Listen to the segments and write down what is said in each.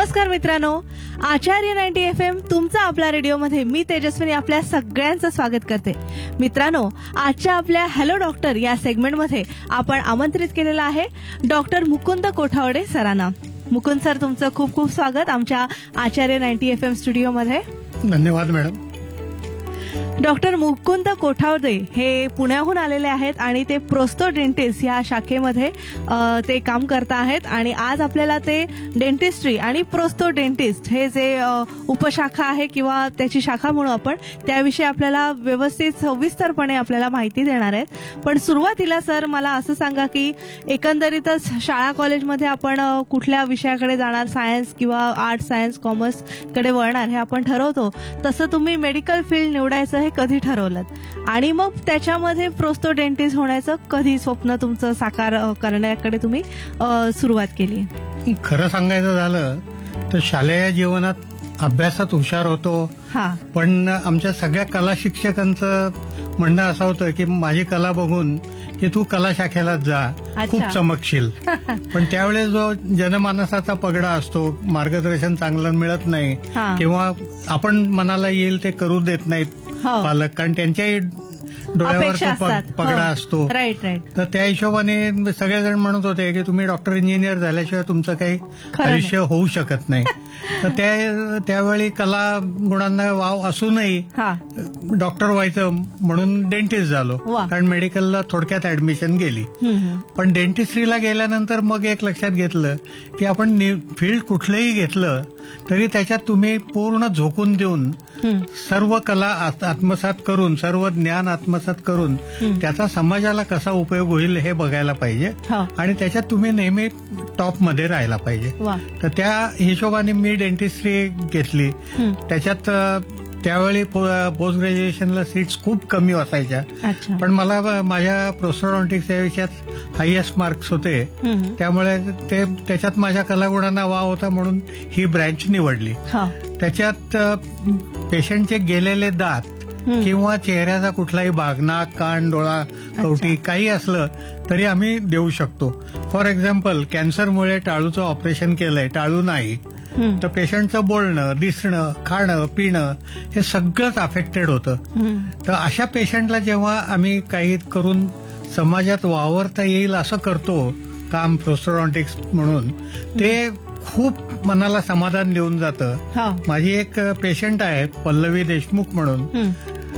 नमस्कार मित्रांनो, आचार्य 90 FM तुमचा आपला रेडिओमध्ये मी तेजस्विनी आपल्या सगळ्यांचं स्वागत करते. मित्रांनो, आजच्या आपल्या हॅलो डॉक्टर या सेगमेंटमध्ये आपण आमंत्रित केलेलं आहे डॉक्टर मुकुंद कोठावडे सरांना. मुकुंद सर, तुमचं खूप खूप स्वागत आमच्या आचार्य 90 FM स्टुडिओमध्ये. धन्यवाद मॅडम. डॉक्टर मुकुंद कोठावदे हे पुण्याहून आलेले आहेत आणि ते प्रोस्तो डेंटिस्ट या शाखेमध्ये ते काम करत आहेत. आणि आज आपल्याला ते डेंटिस्ट्री आणि प्रोस्तो डेंटिस्ट हे जे उपशाखा आहे किंवा त्याची शाखा म्हणू आपण, त्याविषयी आपल्याला व्यवस्थित सविस्तरपणे आपल्याला माहिती देणार आहेत. पण सुरुवातीला सर मला असं सांगा की एकंदरीतच शाळा कॉलेजमध्ये आपण कुठल्या विषयाकडे जाणार, सायन्स किंवा आर्ट, सायन्स, कॉमर्स कडे वळणार हे आपण ठरवतो. तसं तुम्ही मेडिकल फील्ड निवडायचं हे कधी ठरवलं आणि मग त्याच्यामध्ये प्रोस्तो डेंटिस्ट होण्याचं कधी स्वप्न तुमचं साकार करण्याकडे तुम्ही सुरुवात केली? खरं सांगायचं झालं तर शालेय जीवनात अभ्यासात हुशार होतो. पण आमच्या सगळ्या कला शिक्षकांचं म्हणणं असं होतं की माझी कला बघून की तू कला शाखेलाच जा, खूप चमकशील. पण त्यावेळेस जो जनमानसाचा पगडा असतो, मार्गदर्शन चांगलं मिळत नाही किंवा आपण मनाला येईल ते करू देत नाहीत पालक, कारण त्यांच्याही डोळ्यावर पगडा असतो. तर त्या हिशोबाने सगळेजण म्हणत होते की तुम्ही डॉक्टर इंजिनियर झाल्याशिवाय तुमचं काही आयुष्य होऊ शकत नाही. तर त्यावेळी कला गुणांना वाव असूनही डॉक्टर व्हायचं म्हणून डेंटिस्ट झालो, कारण मेडिकलला थोडक्यात ऍडमिशन गेली. पण डेंटिस्ट्रीला गेल्यानंतर मग एक लक्षात घेतलं की आपण फील्ड कुठलंही घेतलं तरी त्याच्यात तुम्ही पूर्ण झोकून देऊन सर्व कला आत्मसात करून, सर्व ज्ञान आत्मसात करून त्याचा समाजाला कसा उपयोग होईल हे बघायला पाहिजे आणि त्याच्यात तुम्ही नेहमी टॉपमध्ये राहायला पाहिजे. तर त्या हिशोबाने मी डेंटिस्ट्री घेतली. त्याच्यात त्यावेळी पोस्ट ग्रॅज्युएशनला सीट्स खूप कमी असायच्या, पण मला माझ्या प्रोस्टोडॉन्टिक्स या विषयात हायएस्ट मार्क्स होते. त्यामुळे त्याच्यात माझ्या कलागुणांना वाव होता म्हणून ही ब्रँच निवडली. त्याच्यात पेशंटचे गेलेले दात किंवा चेहऱ्याचा कुठलाही भाग, नाक, कान, डोळा, कवटी काही असलं तरी आम्ही देऊ शकतो. फॉर एक्झाम्पल, कॅन्सरमुळे टाळूचं ऑपरेशन केलंय, टाळू नाही, तर पेशंटचं बोलणं, दिसणं, खाणं, पिणं हे सगळंच अफेक्टेड होतं. तर अशा पेशंटला जेव्हा आम्ही काही करून समाजात वावरता येईल असं करतो काम प्रोस्टोडॉन्टिक्स म्हणून, ते खूप मनाला समाधान देऊन जातं. माझी एक पेशंट आहे पल्लवी देशमुख म्हणून,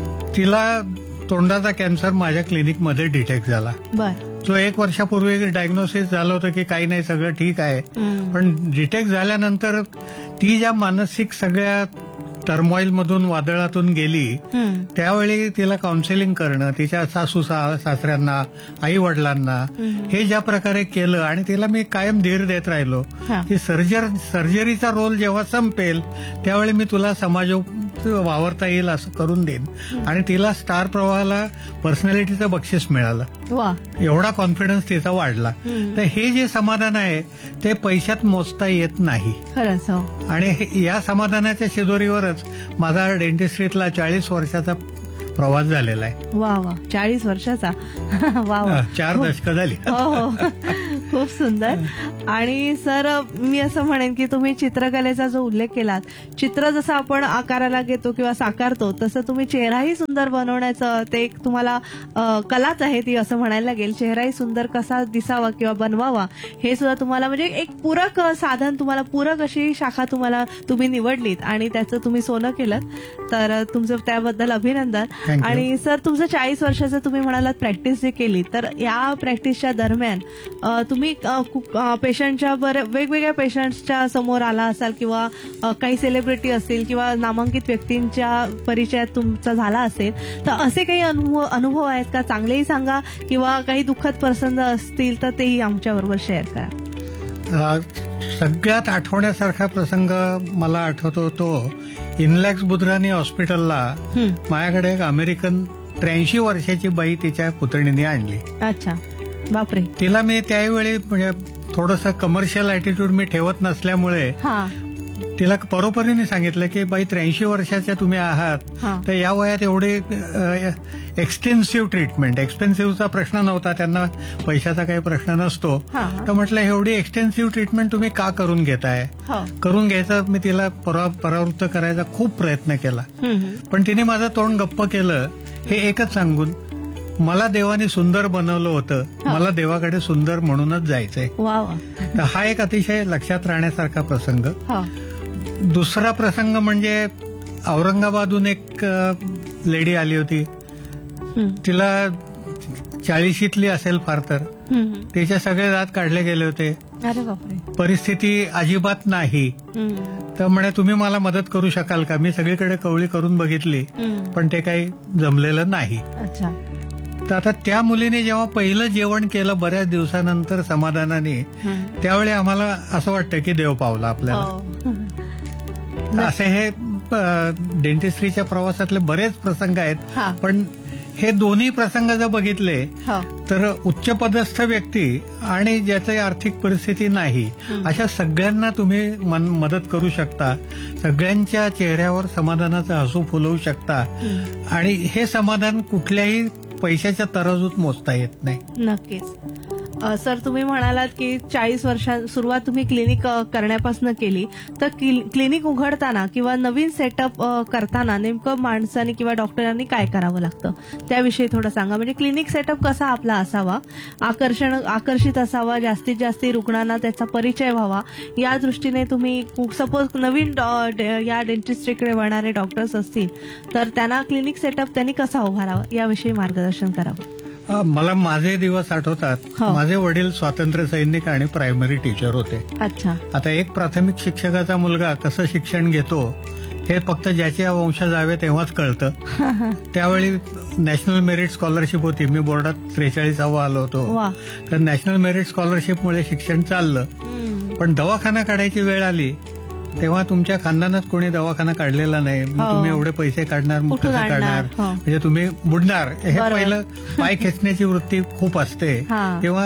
तिला तोंडाचा कॅन्सर माझ्या क्लिनिकमध्ये डिटेक्ट झाला. जो 1 वर्षापूर्वी डायग्नोसिस झालं होतं की काही नाही, सगळं ठीक आहे. पण डिटेक्ट झाल्यानंतर ती ज्या मानसिक सगळ्या टर्मॉइलमधून, वादळातून गेली, त्यावेळी तिला काउन्सिलिंग करणं, तिच्या सासू सासऱ्यांना, आई वडिलांना हे ज्या प्रकारे केलं आणि तिला मी कायम धीर देत राहिलो की सर्जरीचा रोल जेव्हा संपेल त्यावेळी मी तुला समाज वावरता येईल असं करून देईन. आणि तिला स्टार प्रवाहाला पर्सनॅलिटीचं बक्षीस मिळालं. एवढा कॉन्फिडन्स तिचा वाढला. तर हे जे समाधान आहे ते पैशात मोजता येत नाही. आणि या समाधानाच्या शिदोरीवरच माझा डेंटिस्ट्रीतला 40 वर्षाचा प्रवास झालेला आहे. वा वा, 40 वर्षाचा. वा, 4 दशकं झाली. हो, खूप सुंदर. आणि सर, मी असं म्हणेन की तुम्ही चित्रकलेचा जो उल्लेख केलात, चित्र जसं आपण आकाराला घेतो किंवा साकारतो तसं तुम्ही चेहराही सुंदर बनवण्याचं ते एक तुम्हाला कलाच आहे ती, असं म्हणायला लागेल. चेहराही सुंदर कसा दिसावा किंवा बनवावा हे सुद्धा तुम्हाला म्हणजे एक पूरक साधन, तुम्हाला पूरक अशी शाखा तुम्ही निवडलीत आणि त्याचं तुम्ही सोनं केलं. तर तुमचं त्याबद्दल अभिनंदन. आणि सर, तुमचं 40 वर्षाचं तुम्ही म्हणालात प्रॅक्टिस जे केली, तर या प्रॅक्टिसच्या दरम्यान तुम्ही पेशंटच्या वेगवेगळ्या पेशंट्सच्या समोर आला असाल किंवा काही सेलिब्रिटी असतील किंवा नामांकित व्यक्तींच्या परिचयात तुमचा झाला असेल, तर असे काही अनुभव आहेत का? चांगलेही सांगा किंवा काही दुःखद प्रसंग असतील तर तेही आमच्याबरोबर शेअर करा. सगळ्यात आठवण्यासारखा प्रसंग मला आठवतो तो इनलॅक्स बुधराणी हॉस्पिटलला माझ्याकडे एक अमेरिकन 83 वर्षाची बाई तिच्या पुतणीने आणली. अच्छा, बापरे. तिला मी त्यावेळी म्हणजे थोडंसं कमर्शियल ऍटिट्यूड मी ठेवत नसल्यामुळे तिला परोपरीने सांगितलं की बाई 83 वर्षाच्या तुम्ही आहात, तर या वयात एवढे एक्सटेन्सिव्ह ट्रीटमेंट, एक्सपेन्सिव्हचा प्रश्न नव्हता, त्यांना पैशाचा काही प्रश्न नसतो, तर म्हटलं एवढी एक्सटेन्सिव्ह ट्रीटमेंट तुम्ही का करून घेताय? करून घ्यायचं मी तिला परावृत्त करायचा खूप प्रयत्न केला, पण तिने माझं तोंड गप्प केलं हे एकच सांगून, मला देवाने सुंदर बनवलं होतं, मला देवाकडे सुंदर म्हणूनच जायचंय. तर हा एक अतिशय लक्षात राहण्यासारखा प्रसंग. दुसरा प्रसंग म्हणजे औरंगाबादहून एक लेडी आली होती, तिला 40शीतली असेल फार तर, तिचे सगळे दात काढले गेले होते, परिस्थिती अजिबात नाही. तर म्हणे तुम्ही मला मदत करू शकाल का? मी सगळीकडे कवळी करून बघितली पण ते काही जमलेलं नाही. तर आता त्या मुलीने जेव्हा पहिलं जेवण केलं बऱ्याच दिवसानंतर समाधानाने, त्यावेळी आम्हाला असं वाटतं की देव पावला आपल्याला. असे हे डेंटिस्ट्रीच्या प्रवासातले बरेच प्रसंग आहेत, पण हे दोन्ही प्रसंग जर बघितले तर उच्चपदस्थ व्यक्ती आणि ज्याची आर्थिक परिस्थिती नाही अशा सगळ्यांना तुम्ही मदत करू शकता, सगळ्यांच्या चेहऱ्यावर समाधानाचं हसू फुलवू शकता, आणि हे समाधान कुठल्याही पैशाच्या तराजूत मोजता येत नाही. नक्कीच. सर, तुम्ही म्हणालात की 40 सुरुवात तुम्ही क्लिनिक करण्यापासून केली, तर क्लिनिक उघडताना किंवा नवीन सेटअप करताना नेमकं माणसाने किंवा डॉक्टरांनी काय करावं लागतं त्याविषयी थोडं सांगा. म्हणजे क्लिनिक सेटअप कसा आपला असावा, आकर्षित असावा, जास्तीत जास्त रुग्णांना त्याचा परिचय व्हावा, या दृष्टीने तुम्ही सपोज नवीन या डेंटिस्ट्रीकडे वळणारे डॉक्टर्स असतील तर त्यांना क्लिनिक सेटअप त्यांनी कसा उभारावा याविषयी मार्गदर्शन करावं. मला माझे दिवस आठवतात. माझे वडील स्वातंत्र्य सैनिक आणि प्रायमरी टीचर होते. अच्छा. आता एक प्राथमिक शिक्षकाचा मुलगा कसं शिक्षण घेतो हे फक्त ज्याच्या वंश जावे तेव्हाच कळतं. त्यावेळी नॅशनल मेरिट स्कॉलरशिप होती, मी बोर्डात 43वा आलो होतो, तर नॅशनल मेरिट स्कॉलरशिपमुळे शिक्षण चाललं. पण दवाखाना काढायची वेळ आली तेव्हा तुमच्या खानदानात कोणी दवाखाना काढलेला नाही, तुम्ही एवढे पैसे काढणार, कसं काढणार, म्हणजे तुम्ही बुडणार. हे पहिलं पाय खेचण्याची वृत्ती खूप असते, तेव्हा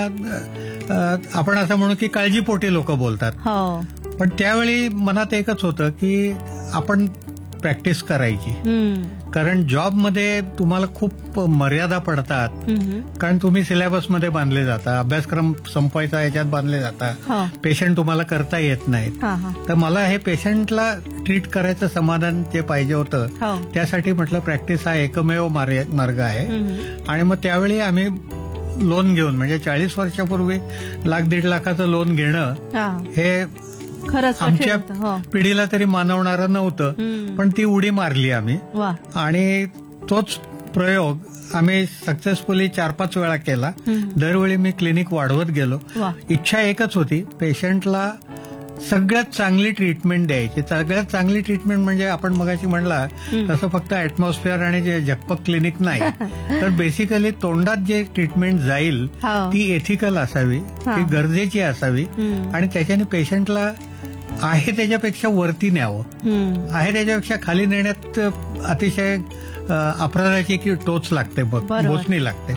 आपण असं म्हणू की काळजीपोटी लोक बोलतात. पण त्यावेळी मनात एकच होतं की आपण प्रॅक्टिस करायची, कारण जॉबमध्ये तुम्हाला खूप मर्यादा पडतात, कारण तुम्ही सिलेबसमध्ये बांधले जाता, अभ्यासक्रम संपवायचा याच्यात बांधले जाता, पेशंट तुम्हाला करता येत नाहीत. तर मला हे पेशंटला ट्रीट करायचं समाधान जे पाहिजे होतं त्यासाठी म्हटलं प्रॅक्टिस हा एकमेव मार्ग आहे. आणि मग त्यावेळी आम्ही लोन घेऊन, म्हणजे 40 वर्षापूर्वी 1,00,000-1.5 लाखाचं लोन घेणं हे खरंच आमच्या पिढीला तरी मानवणारं नव्हतं, पण ती उडी मारली आम्ही, आणि तोच प्रयोग आम्ही सक्सेसफुली 4-5 वेळा केला. दरवेळी मी क्लिनिक वाढवत गेलो. इच्छा एकच होती, पेशंटला सगळ्यात चांगली ट्रीटमेंट द्यायची. सगळ्यात चांगली ट्रीटमेंट म्हणजे आपण मगाशी म्हणला तसं फक्त ऍटमॉस्फिअर आणि जे झकपक क्लिनिक नाही, तर बेसिकली तोंडात जे ट्रीटमेंट जाईल ती एथिकल असावी, ती गरजेची असावी, आणि त्याच्याने पेशंटला आहे त्याच्यापेक्षा वरती न्यावं, आहे त्याच्यापेक्षा खाली नेण्यात अतिशय अपराधाची की टोच लागते, बोचणी लागते.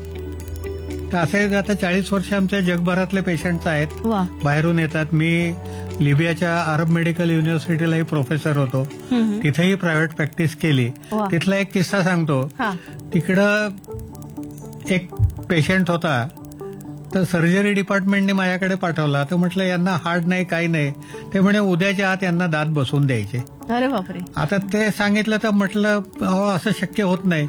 तर असे आता 40 वर्ष आमच्या जगभरातले पेशंट्स आहेत, बाहेरून येतात. मी लिबियाच्या अरब मेडिकल युनिव्हर्सिटीलाही प्रोफेसर होतो, तिथेही प्रायव्हेट प्रॅक्टिस केली. तिथला एक किस्सा सांगतो. तिकडं एक पेशंट होता, तर सर्जरी डिपार्टमेंटने माझ्याकडे पाठवला. तर म्हटलं यांना हार्ड नाही, काही नाही. ते म्हणे उद्याच्या आत यांना दात बसवून द्यायचे. अरे बापरे. आता ते सांगितलं तर म्हटलं असं शक्य होत नाही.